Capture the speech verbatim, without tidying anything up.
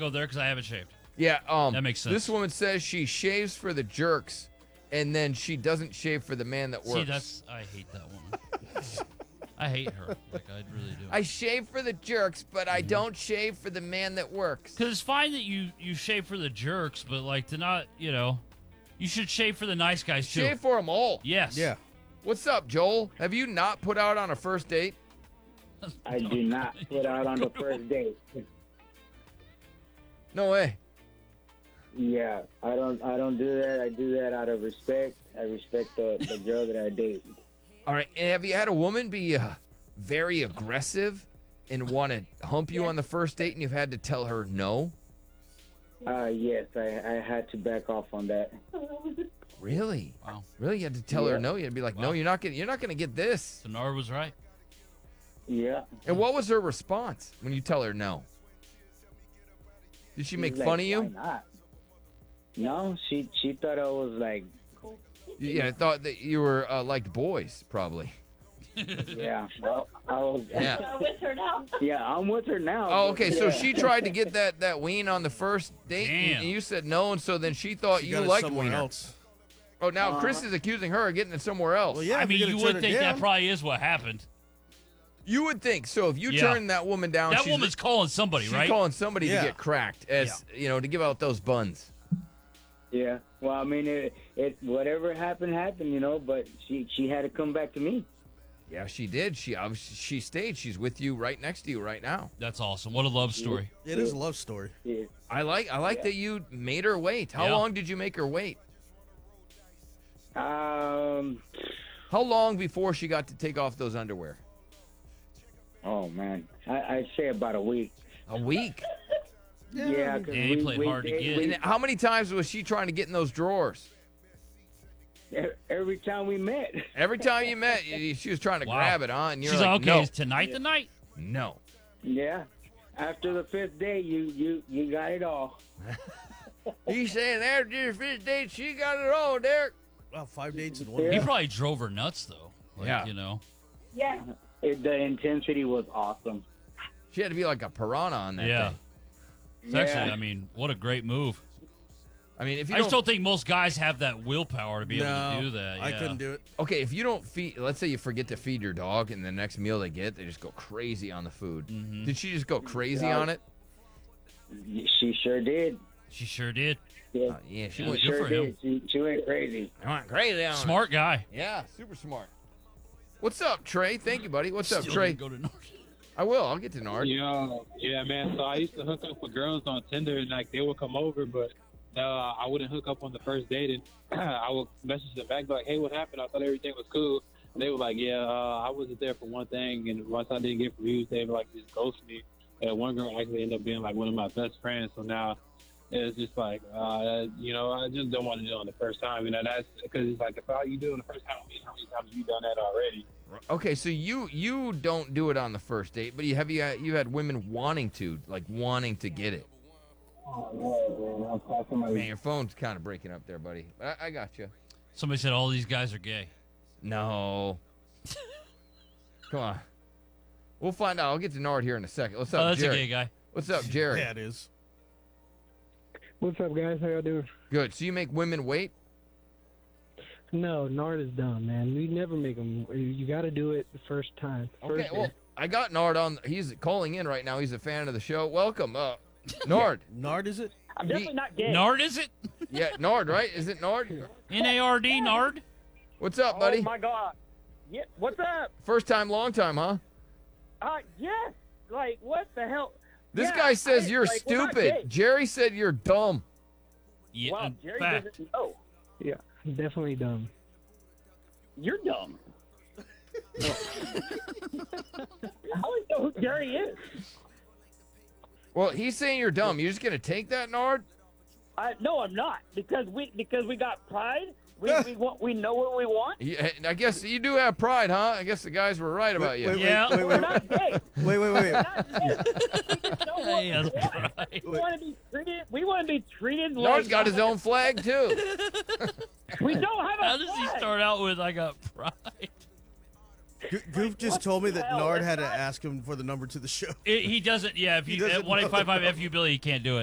go there because I haven't shaved. Yeah, um, That makes sense. This woman says she shaves for the jerks, and then she doesn't shave for the man that works. See, that's I hate that woman. I hate her. Like I really do. I shave for the jerks, but I don't shave for the man that works. Because it's fine that you you shave for the jerks, but like to not, you know, you should shave for the nice guys too. Shave for them all. Yes. Yeah. What's up, Joel? Have you not put out on a first date? I do not put out on the first date. No way. Yeah, I don't. I don't do that. I do that out of respect. I respect the, the girl that I date. All right. And have you had a woman be uh, very aggressive and want to hump you on the first date, and you've had to tell her no? Uh, yes, I, I had to back off on that. Really? Wow. Really? You had to tell her Yeah. no? You had to be like, no, Wow. you're not gonna, you're not gonna get this. So Nard was right. Yeah. And what was her response when you tell her no? Did she make She's fun like, of you? Why not? No, she she thought I was like, Yeah, I thought that you were uh, liked boys, probably. yeah. Well, I was, Yeah. I'm with her now. yeah, I'm with her now. Oh, but okay. So yeah. she tried to get that that ween on the first date, and- Damn. and you said no, and so then she thought She you got it liked somewhere wiener. else. Oh, now Uh-huh. Chris is accusing her of getting it somewhere else. Well, yeah. I if mean, you're you gonna would turn think it that down. probably is what happened. You would think so. If you Yeah. turn that woman down, That she's, woman's calling somebody, she's right? calling somebody Yeah. to get cracked, as you know, to give out those buns. Yeah. Well, I mean, it, it whatever happened happened, you know. But she she had to come back to me. Yeah, she did. She obviously she stayed. She's with you right next to you right now. That's awesome. What a love story. It is a love story. Yeah. I like I like Yeah. that you made her wait. How Yeah. long did you make her wait? Um. How long before she got to take off those underwear? Oh man, I I'd say about a week. A week. Yeah. 'cause Yeah, he we- played we hard to did- get. we- And how many times was she trying to get in those drawers? every time we met. Every time you met, y- she was trying to Wow. grab it on. And you're She's like, like, okay, no, is tonight the night? no. Yeah. After the fifth day, you you you got it all. He's saying after the fifth date, she got it all, Derek. Wow, five dates in one Yeah. He week. probably drove her nuts, though. Like, Yeah. You know. Yeah. It, the intensity was awesome. She had to be like a piranha on that Yeah. thing. It's actually, Yeah. I mean, what a great move. I mean, if you I just don't, don't think most guys have that willpower to be able No, to do that. I yeah. couldn't do it. okay, if you don't feed, let's say you forget to feed your dog, and the next meal they get, they just go crazy on the food. Mhm. Did she just go crazy Yeah. on it? She sure did. She sure did. Yeah. Uh, yeah, she Yeah, went, She good sure for him. did. She, she went crazy. she went crazy on it. Smart guy. Yeah, super smart. What's up, Trey? Thank you, buddy. What's up, Still Trey? didn't Go to Nard. I will. I'll get to Nard. Yeah, yeah, man. So I used to hook up with girls on Tinder, and like they would come over, but uh, I wouldn't hook up on the first date, and I would message them back, be like, "Hey, what happened? I thought everything was cool." And they were like, "Yeah, uh, I wasn't there for one thing, and once I didn't get views, they were like just ghost me." And one girl actually ended up being like one of my best friends. So now it's just like, uh, you know, I just don't want to do it on the first time. You know, that's because it's like if all you do it on the first time, how many times have you done that already? Okay, so you you don't do it on the first date, but you have you had, you had women wanting to, like wanting to get it. Man, your phone's kind of breaking up there, buddy. I, I got you. Somebody said all these guys are gay. No. Come on. We'll find out. I'll get to Nard here in a second. What's up, Oh, that's Jerry? a gay guy. What's up, Jerry? Yeah, it is. What's up, guys? How y'all doing? Good. So you make women wait? No, Nard is dumb, man. We never make them. You got to do it the first time. First Okay, well, day. I got Nard on. He's calling in right now. He's a fan of the show. Welcome. Uh, Nard. Nard, is it? I'm definitely not gay. Nard, is it? Yeah, Nard, right? Is it Nard? N A R D, Nard? What's up, buddy? Oh my God! Yeah, what's up? First time, long time, huh? Uh, yes. Like, what the hell? This Yeah, guy says I- you're like, we're not stupid. gay. Jerry said you're dumb. Yeah, Well, in Jerry fact. doesn't know. Yeah, definitely dumb. You're dumb. I don't know who Jerry is. Well, he's saying you're dumb. You just gonna take that, Nard? I no, I'm not because we because we got pride. We we want we know what we want. Yeah, I guess you do have pride, huh? I guess the guys were right about you. Wait, wait, Yeah. wait, We're wait, not gay. wait, wait, wait. We're not gay. We just know what He we has want. pride. We want to be treated. We want to be treated Nard's like. got his own flag too. We don't have a How does he flag. start out with, I got pride? Go- Goof just what told me the that hell? Nard That's had to not- ask him for the number to the show. It, he doesn't, yeah, if He you, doesn't at one eight five five know. F U Billy, he can't do it.